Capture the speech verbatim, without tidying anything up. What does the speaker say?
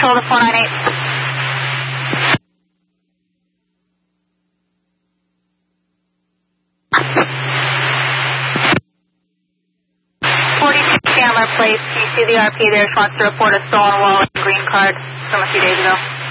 Control to four nine eight. forty-two Chandler Place. You see the R P there. She wants to report a stolen wallet and green card from a few days ago.